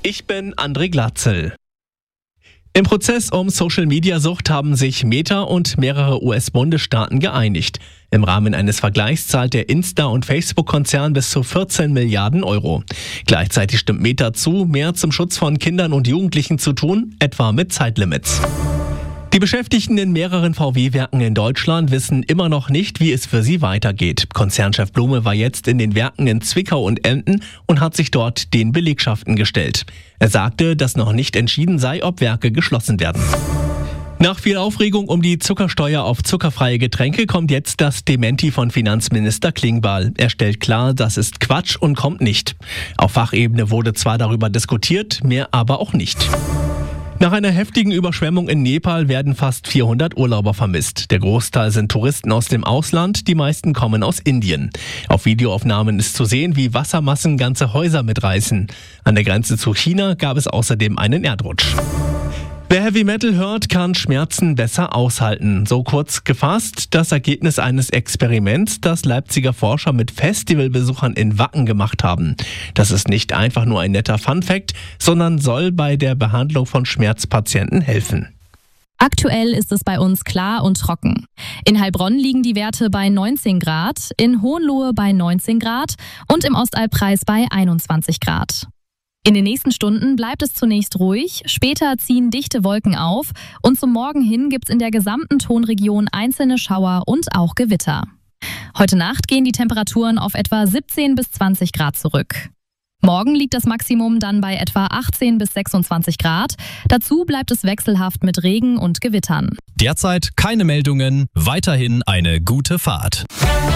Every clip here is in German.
Ich bin André Glatzel. Im Prozess um Social-Media-Sucht haben sich Meta und mehrere US-Bundesstaaten geeinigt. Im Rahmen eines Vergleichs zahlt der Insta- und Facebook-Konzern bis zu 14 Milliarden Euro. Gleichzeitig stimmt Meta zu, mehr zum Schutz von Kindern und Jugendlichen zu tun, etwa mit Zeitlimits. Die Beschäftigten in mehreren VW-Werken in Deutschland wissen immer noch nicht, wie es für sie weitergeht. Konzernchef Blume war jetzt in den Werken in Zwickau und Emden und hat sich dort den Belegschaften gestellt. Er sagte, dass noch nicht entschieden sei, ob Werke geschlossen werden. Nach viel Aufregung um die Zuckersteuer auf zuckerfreie Getränke kommt jetzt das Dementi von Finanzminister Klingbeil. Er stellt klar, das ist Quatsch und kommt nicht. Auf Fachebene wurde zwar darüber diskutiert, mehr aber auch nicht. Nach einer heftigen Überschwemmung in Nepal werden fast 400 Urlauber vermisst. Der Großteil sind Touristen aus dem Ausland, die meisten kommen aus Indien. Auf Videoaufnahmen ist zu sehen, wie Wassermassen ganze Häuser mitreißen. An der Grenze zu China gab es außerdem einen Erdrutsch. Wer Heavy Metal hört, kann Schmerzen besser aushalten. So kurz gefasst das Ergebnis eines Experiments, das Leipziger Forscher mit Festivalbesuchern in Wacken gemacht haben. Das ist nicht einfach nur ein netter Funfact, sondern soll bei der Behandlung von Schmerzpatienten helfen. Aktuell ist es bei uns klar und trocken. In Heilbronn liegen die Werte bei 19 Grad, in Hohenlohe bei 19 Grad und im Ostalbkreis bei 21 Grad. In den nächsten Stunden bleibt es zunächst ruhig, später ziehen dichte Wolken auf und zum Morgen hin gibt's in der gesamten Tonregion einzelne Schauer und auch Gewitter. Heute Nacht gehen die Temperaturen auf etwa 17 bis 20 Grad zurück. Morgen liegt das Maximum dann bei etwa 18 bis 26 Grad. Dazu bleibt es wechselhaft mit Regen und Gewittern. Derzeit keine Meldungen, weiterhin eine gute Fahrt.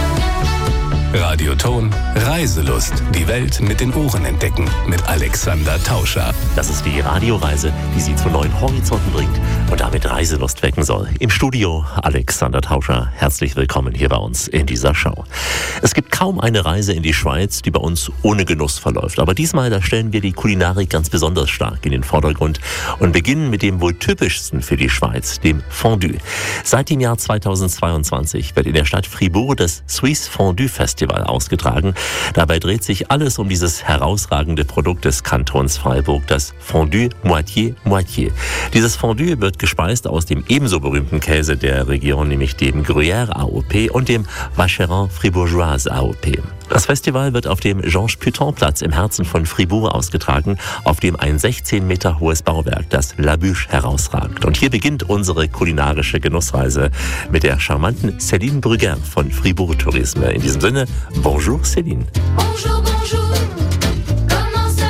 Radioton Reiselust. Die Welt mit den Ohren entdecken. Mit Alexander Tauscher. Das ist die Radioreise, die Sie zu neuen Horizonten bringt und damit Reiselust wecken soll. Im Studio Alexander Tauscher. Herzlich willkommen hier bei uns in dieser Show. Es gibt kaum eine Reise in die Schweiz, die bei uns ohne Genuss verläuft. Aber diesmal, da stellen wir die Kulinarik ganz besonders stark in den Vordergrund und beginnen mit dem wohl typischsten für die Schweiz, dem Fondue. Seit dem Jahr 2022 wird in der Stadt Fribourg das Swiss Fondue Festival ausgetragen. Dabei dreht sich alles um dieses herausragende Produkt des Kantons Freiburg, das Fondue Moitié-Moitié. Dieses Fondue wird gespeist aus dem ebenso berühmten Käse der Region, nämlich dem Gruyère AOP und dem Vacherin Fribourgeoise AOP. Das Festival wird auf dem Georges-Putain-Platz im Herzen von Fribourg ausgetragen, auf dem ein 16 Meter hohes Bauwerk, das La Bûche, herausragt. Und hier beginnt unsere kulinarische Genussreise mit der charmanten Céline Brugger von Fribourg Tourisme. In diesem Sinne, bonjour Céline. Bonjour, bonjour. Comment ça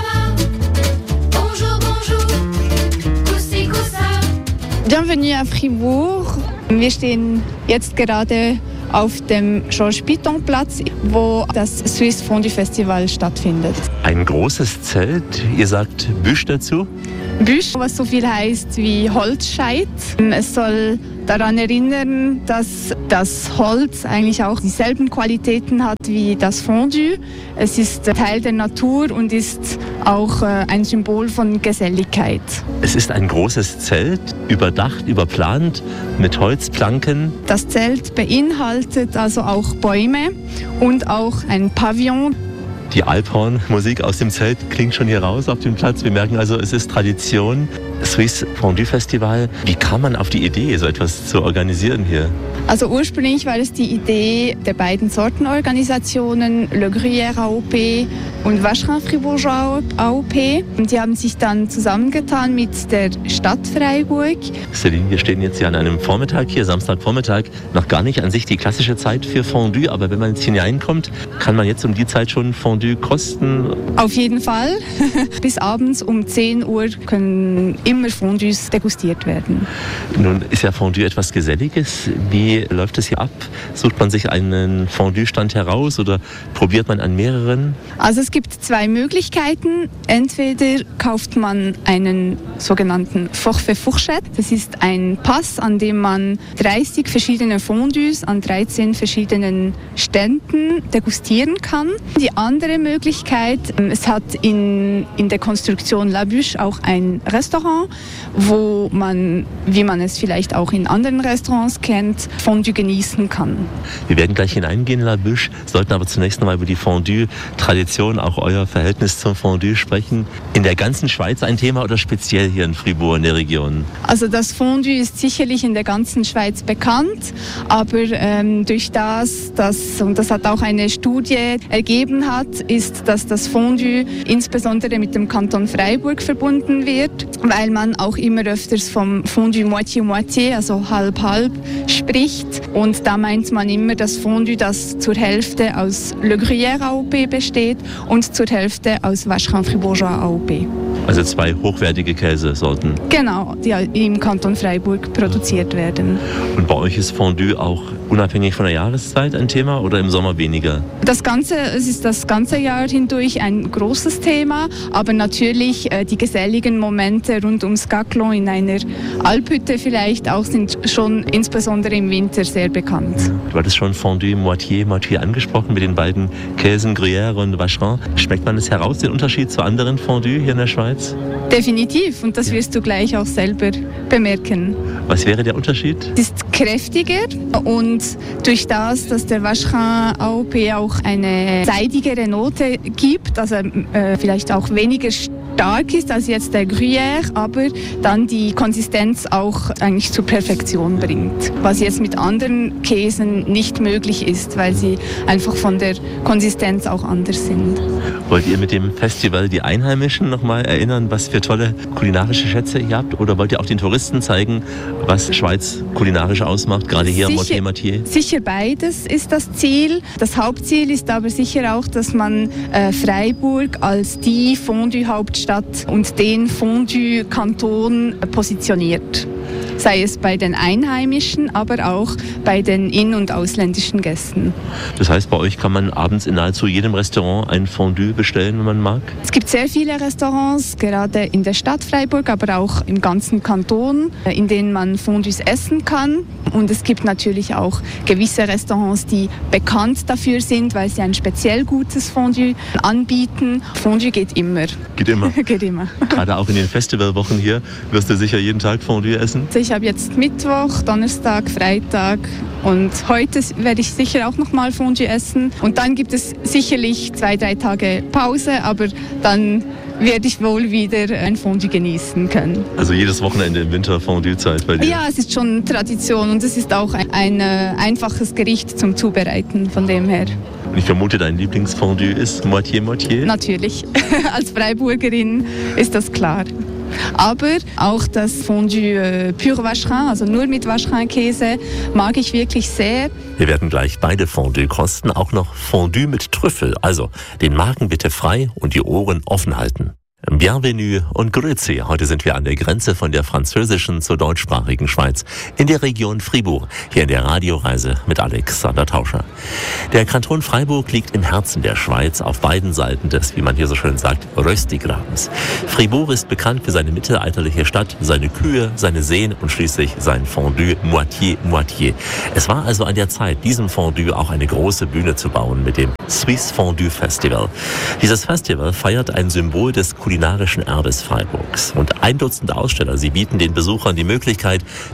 va? Bonjour, bonjour. Coussi, coussa. Bienvenue à Fribourg. Wir stehen jetzt gerade auf dem Georges-Putain-Platz, wo das Swiss Fondue Festival stattfindet. Ein großes Zelt, ihr sagt Bûche dazu? Bûche, was so viel heißt wie Holzscheit. Es soll daran erinnern, dass das Holz eigentlich auch dieselben Qualitäten hat wie das Fondue. Es ist Teil der Natur und ist auch ein Symbol von Geselligkeit. Es ist ein großes Zelt, überdacht, überplant, mit Holzplanken. Das Zelt beinhaltet also auch Bäume und auch ein Pavillon. Die Alphorn-Musik aus dem Zelt klingt schon hier raus auf dem Platz. Wir merken also, es ist Tradition. Swiss Fondue Festival. Wie kam man auf die Idee, so etwas zu organisieren hier? Also ursprünglich war es die Idee der beiden Sortenorganisationen, Le Gruyère AOP und Vacherin Fribourgeoise AOP. Und die haben sich dann zusammengetan mit der Stadt Freiburg. Céline, wir stehen jetzt hier an einem Vormittag hier, Samstagvormittag. Noch gar nicht an sich die klassische Zeit für Fondue, aber wenn man jetzt hineinkommt, kann man jetzt um die Zeit schon Fondue kosten? Auf jeden Fall. Bis abends um 10 Uhr können immer Fondues degustiert werden. Nun ist ja Fondue etwas Geselliges. Wie läuft es hier ab? Sucht man sich einen Fondue-Stand heraus oder probiert man an mehreren? Also es gibt zwei Möglichkeiten. Entweder kauft man einen sogenannten Forfait Fourchette. Das ist ein Pass, an dem man 30 verschiedene Fondues an 13 verschiedenen Ständen degustieren kann. Die andere andere Möglichkeit. Es hat in der Konstruktion La Bûche auch ein Restaurant, wo man, wie man es vielleicht auch in anderen Restaurants kennt, Fondue genießen kann. Wir werden gleich hineingehen in La Bûche, sollten aber zunächst noch mal über die Fondue-Tradition, auch euer Verhältnis zum Fondue sprechen. In der ganzen Schweiz ein Thema oder speziell hier in Fribourg in der Region? Also das Fondue ist sicherlich in der ganzen Schweiz bekannt, aber durch das hat auch eine Studie ergeben hat, ist, dass das Fondue insbesondere mit dem Kanton Freiburg verbunden wird, weil man auch immer öfters vom Fondue Moitié-Moitié, also halb-halb, spricht. Und da meint man immer das Fondue, das zur Hälfte aus Le Gruyère AOP besteht und zur Hälfte aus Vacherin Fribourgeois AOP. Also 2 hochwertige Käsesorten. Genau, die im Kanton Freiburg produziert werden. Und bei euch ist Fondue auch unabhängig von der Jahreszeit ein Thema oder im Sommer weniger? Es ist das ganze Jahr hindurch ein großes Thema, aber natürlich die geselligen Momente rund ums Gaclon in einer Alphütte vielleicht auch sind schon insbesondere im Winter sehr bekannt. Du hattest schon Fondue Moitié angesprochen mit den beiden Käsen Gruyère und Vacherin. Schmeckt man es heraus, den Unterschied zu anderen Fondue hier in der Schweiz? Definitiv, und das wirst du gleich auch selber bemerken. Was wäre der Unterschied? Es ist kräftiger und durch das, dass der Vacherin AOP auch eine seidigere Note gibt, also vielleicht auch weniger stark ist als jetzt der Gruyère, aber dann die Konsistenz auch eigentlich zur Perfektion bringt. Was jetzt mit anderen Käsen nicht möglich ist, weil sie einfach von der Konsistenz auch anders sind. Wollt ihr mit dem Festival die Einheimischen noch mal erinnern, was für tolle kulinarische Schätze ihr habt? Oder wollt ihr auch den Touristen zeigen, was Schweiz kulinarisch ausmacht, gerade hier am Moitié-Moitié? Sicher beides ist das Ziel. Das Hauptziel ist aber sicher auch, dass man Freiburg als die Fondue-Hauptstadt und den Fondue-Kanton positioniert. Sei es bei den Einheimischen, aber auch bei den in- und ausländischen Gästen. Das heißt, bei euch kann man abends in nahezu jedem Restaurant ein Fondue bestellen, wenn man mag? Es gibt sehr viele Restaurants, gerade in der Stadt Freiburg, aber auch im ganzen Kanton, in denen man Fondues essen kann. Und es gibt natürlich auch gewisse Restaurants, die bekannt dafür sind, weil sie ein speziell gutes Fondue anbieten. Fondue geht immer. Geht immer? Geht immer. Gerade auch in den Festivalwochen hier wirst du sicher jeden Tag Fondue essen? Ich habe jetzt Mittwoch, Donnerstag, Freitag und heute werde ich sicher auch noch mal Fondue essen. Und dann gibt es sicherlich 2-3 Tage Pause, aber dann werde ich wohl wieder ein Fondue genießen können. Also jedes Wochenende im Winter Fondue-Zeit bei dir? Ja, es ist schon Tradition und es ist auch ein einfaches Gericht zum Zubereiten, von dem her. Und ich vermute, dein Lieblingsfondue ist Moitié-Moitié? Natürlich, als Freiburgerin ist das klar. Aber auch das Fondue Pur Vacherin, also nur mit Vacherin-Käse, mag ich wirklich sehr. Wir werden gleich beide Fondue kosten, auch noch Fondue mit Trüffel. Also den Magen bitte frei und die Ohren offen halten. Bienvenue und Grüezi. Heute sind wir an der Grenze von der französischen zur deutschsprachigen Schweiz in der Region Fribourg, hier in der Radioreise mit Alexander Tauscher. Der Kanton Freiburg liegt im Herzen der Schweiz auf beiden Seiten des, wie man hier so schön sagt, Röstigrabens. Fribourg ist bekannt für seine mittelalterliche Stadt, seine Kühe, seine Seen und schließlich sein Fondue Moitié-Moitié. Es war also an der Zeit, diesem Fondue auch eine große Bühne zu bauen mit dem Swiss Fondue Festival. Dieses Festival feiert ein Symbol des kulinarischen Erbes Freiburgs. Und 1 Dutzend Aussteller, sie bieten den Besuchern die Möglichkeit,